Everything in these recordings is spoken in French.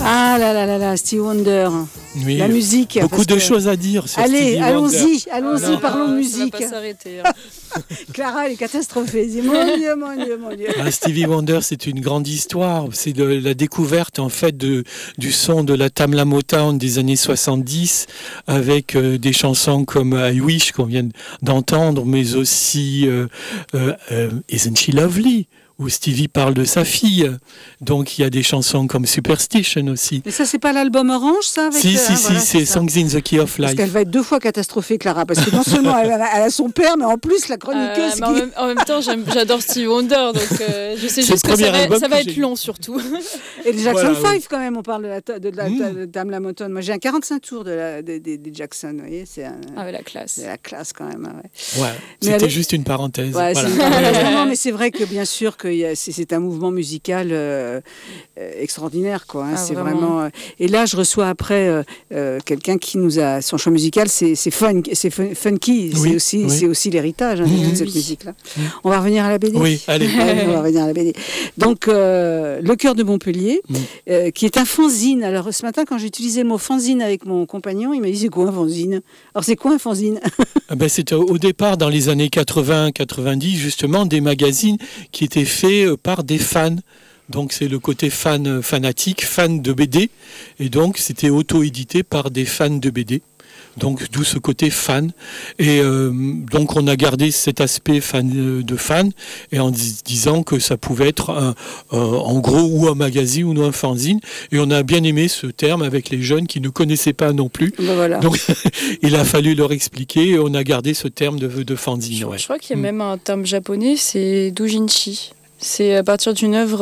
Ah là là là là, Stevie Wonder. Oui, la musique. Beaucoup de choses à dire sur Allez, Stevie allons-y, Wonder. parlons musique. Ça va pas s'arrêter. Clara, elle est catastrophée. Elle dit, mon Dieu, mon Dieu, mon Dieu. Stevie Wonder, c'est une grande histoire. C'est la découverte en fait du son de la Tamla Motown des années 70 avec des chansons comme I Wish qu'on vient d'entendre, mais aussi Isn't She Lovely, où Stevie parle de sa fille. Donc il y a des chansons comme Superstition aussi. Mais ça, c'est pas l'album Orange, ça avec, Si, voilà, c'est Songs in the Key of Parce Life. qu'elle va être 2 fois catastrophée, Clara, parce que non seulement elle a son père, mais en plus la chroniqueuse. En même temps, j'adore Stevie Wonder, donc je sais juste que ça va être long surtout. Et les Jackson Voilà, 5 quand même, on parle de Tamla Motown. Moi j'ai un 45 tours des Jackson, vous voyez, c'est la classe. C'est la classe quand même. Ouais. Ouais, c'était juste une parenthèse. Ouais, voilà. non, mais c'est vrai que bien sûr que c'est un mouvement musical extraordinaire, quoi. Hein, c'est vraiment. Et là, je reçois après quelqu'un qui nous a son choix musical, c'est funky. Oui, c'est aussi l'héritage de toute cette musique-là. On va revenir à la BD. Oui, allez. On va revenir à la BD. Donc, Le Cœur de Montpellier, qui est un fanzine. Alors, ce matin, quand j'ai utilisé le mot fanzine avec mon compagnon, il m'a dit c'est quoi un fanzine ? Alors, c'est quoi un fanzine ? C'était au départ, dans les années 80-90, justement, des magazines qui étaient faits par des fans. Donc c'est le côté fanatique, fan de BD. Et donc c'était auto-édité par des fans de BD. Donc d'où ce côté fan. Et donc on a gardé cet aspect de fan, et en disant que ça pouvait être en gros ou un magazine ou un fanzine. Et on a bien aimé ce terme avec les jeunes qui ne connaissaient pas non plus. Ben voilà. Donc il a fallu leur expliquer, et on a gardé ce terme de fanzine. Je crois qu'il y a même un terme japonais, c'est doujinshi. C'est à partir d'une œuvre,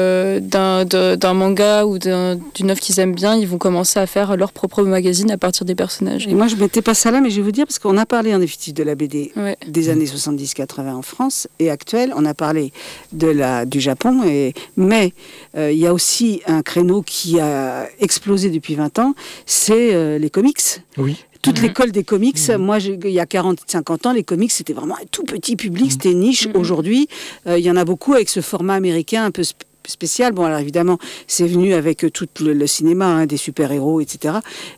d'un manga ou d'une œuvre qu'ils aiment bien, ils vont commencer à faire leur propre magazine à partir des personnages. Et moi, je ne mettais pas ça là, mais je vais vous dire, parce qu'on a parlé en effectif de la BD des années 70-80 en France, et actuelle, on a parlé du Japon, mais il y a aussi un créneau qui a explosé depuis 20 ans, c'est les comics. Oui. Toute l'école des comics, moi, il y a 40-50 ans, les comics, c'était vraiment un tout petit public, c'était niche. Aujourd'hui, il y en a beaucoup avec ce format américain un peu spécial. Bon, alors évidemment, c'est venu avec tout le cinéma, des super-héros, etc.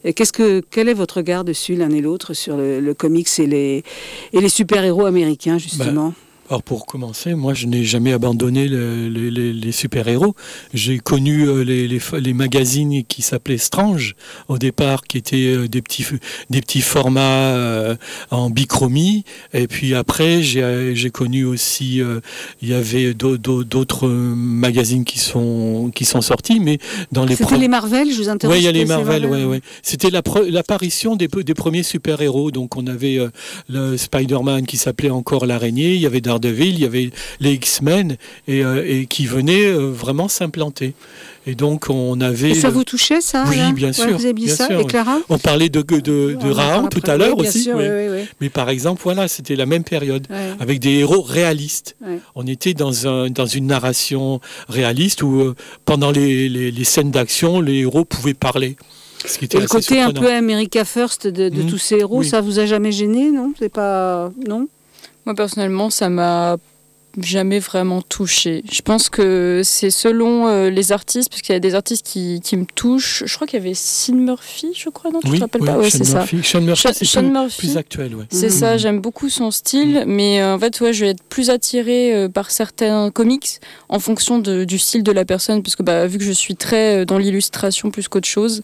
Quel est votre regard dessus, l'un et l'autre, sur le comics et les super-héros américains, justement ? Alors pour commencer, moi je n'ai jamais abandonné les super-héros. J'ai connu les magazines qui s'appelaient Strange au départ, qui étaient des petits formats en bichromie. Et puis après j'ai connu aussi, il y avait d'autres magazines qui sont sortis, mais dans les C'était les Marvel, je vous interromps. Oui, il y a les Marvel, ouais. C'était l'apparition des premiers super-héros. Donc on avait le Spider-Man qui s'appelait encore l'Araignée, il y avait Daredevil, il y avait les X-Men et qui venaient vraiment s'implanter. Et donc on avait... Et ça vous touchait, ça ? Oui, bien sûr. Vous avez dit ça, et Clara ? On parlait de Raon tout à l'heure aussi. Sûr, oui. Mais par exemple, voilà, c'était la même période, avec des héros réalistes. Ouais. On était dans une narration réaliste où pendant les scènes d'action, les héros pouvaient parler. Et le côté un peu America First de tous ces héros, ça vous a jamais gêné, non ? C'est pas... Non ? Moi, personnellement, ça m'a jamais vraiment touchée. Je pense que c'est selon les artistes, parce qu'il y a des artistes qui me touchent. Je crois qu'il y avait Sean Murphy, je crois, non ? Tu te rappelles pas ? C'est ça. Sean Murphy, c'est plus actuel. Ouais. C'est ça, j'aime beaucoup son style, mais en fait, je vais être plus attirée par certains comics en fonction du style de la personne, parce que vu que je suis très dans l'illustration plus qu'autre chose,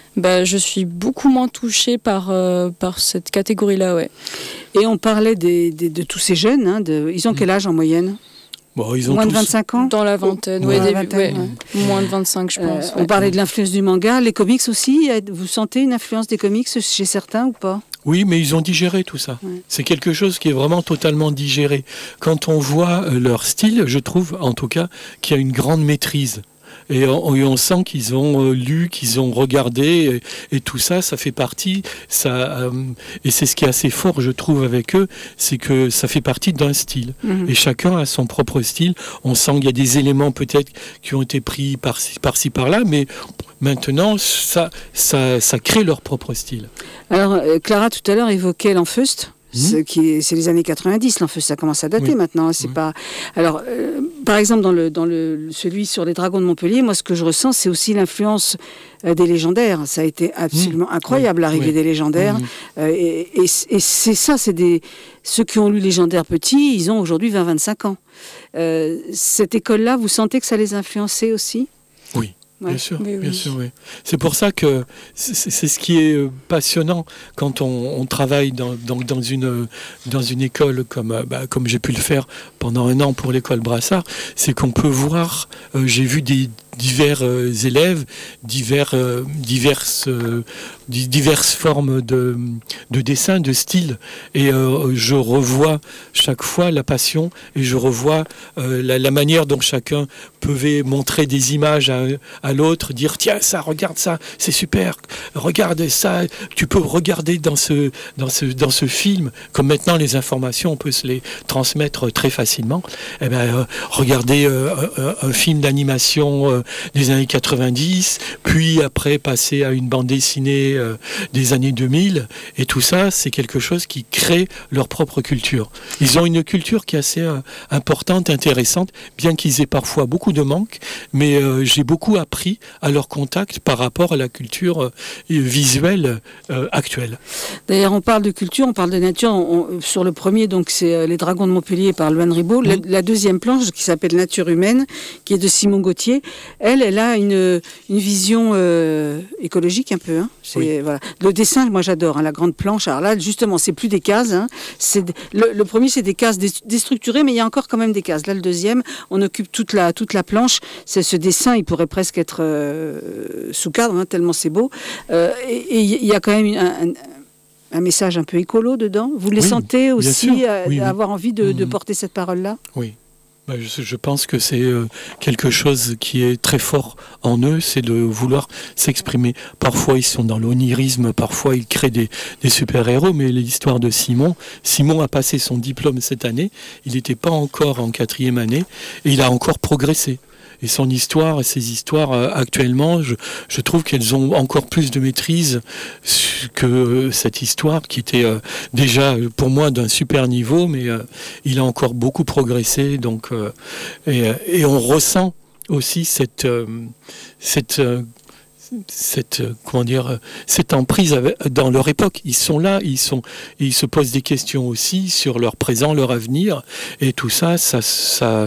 je suis beaucoup moins touchée par cette catégorie-là, ouais. Et on parlait de tous ces jeunes, ils ont quel âge en moyenne ? Ils ont moins de 25 ans ? Dans la vingtaine, moins de 25, je pense. On parlait de l'influence du manga, les comics aussi, vous sentez une influence des comics chez certains ou pas ? Oui, mais ils ont digéré tout ça. Ouais. C'est quelque chose qui est vraiment totalement digéré. Quand on voit leur style, je trouve en tout cas qu'il y a une grande maîtrise. Et on sent qu'ils ont lu, qu'ils ont regardé, et tout ça, ça fait partie. Et c'est ce qui est assez fort, je trouve, avec eux, c'est que ça fait partie d'un style. Et chacun a son propre style. On sent qu'il y a des éléments peut-être qui ont été pris par-ci, par-là, mais maintenant, ça crée leur propre style. Alors, Clara, tout à l'heure, évoquait l'Enfeust. C'est les années 90, l'Enfeust, ça commence à dater maintenant. C'est pas. Alors, par exemple, dans celui sur les Dragons de Montpellier, moi, ce que je ressens, c'est aussi l'influence des légendaires. Ça a été absolument incroyable, l'arrivée des légendaires. Et c'est ça, ceux qui ont lu Légendaire petit, ils ont aujourd'hui 20-25 ans. Cette école-là, vous sentez que ça les a influencés aussi ? Oui. Ouais. Bien sûr, bien sûr, oui. C'est pour ça que c'est ce qui est passionnant quand on travaille dans une école comme j'ai pu le faire pendant un an pour l'école Brassard, c'est qu'on peut voir, j'ai vu divers élèves, diverses formes de dessin, de style, et je revois chaque fois la passion, et je revois la manière dont chacun pouvait montrer des images à l'autre, dire tiens ça, regarde ça, c'est super, regarde ça, tu peux regarder dans ce film, comme maintenant les informations on peut se les transmettre très facilement. Eh ben regarder un film d'animation des années 90, puis après passer à une bande dessinée des années 2000, et tout ça c'est quelque chose qui crée leur propre culture. Ils ont une culture qui est assez importante, intéressante, bien qu'ils aient parfois beaucoup de manque, mais j'ai beaucoup appris à leur contact par rapport à la culture visuelle actuelle. D'ailleurs, on parle de culture, on parle de nature. Sur le premier, donc c'est Les Dragons de Montpellier par Loane Ribaud. La deuxième planche, qui s'appelle Nature humaine, qui est de Simon Gauthier, elle a une vision écologique un peu. Hein. Voilà. Le dessin, moi j'adore, la grande planche. Alors là, justement, c'est plus des cases. Hein. Le premier, c'est des cases déstructurées, mais il y a encore quand même des cases. Là, le deuxième, on occupe toute la planche. Ce dessin, il pourrait presque être sous cadre, hein, tellement c'est beau. Et il y a quand même un message un peu écolo dedans. Vous les sentez aussi avoir envie de porter cette parole-là ? Oui. Je pense que c'est quelque chose qui est très fort en eux, c'est de vouloir s'exprimer. Parfois ils sont dans l'onirisme, parfois ils créent des super-héros, mais l'histoire de Simon a passé son diplôme cette année, il n'était pas encore en 4e année, et il a encore progressé. Et son histoire, ses histoires actuellement, je trouve qu'elles ont encore plus de maîtrise que cette histoire qui était déjà pour moi d'un super niveau, mais il a encore beaucoup progressé. Donc, et on ressent aussi cette emprise dans leur époque. Ils sont là, ils se posent des questions aussi sur leur présent, leur avenir, et tout ça